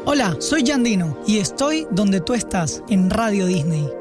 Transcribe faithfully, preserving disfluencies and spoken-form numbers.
Hola, soy Yandino y estoy donde tú estás, en Radio Disney.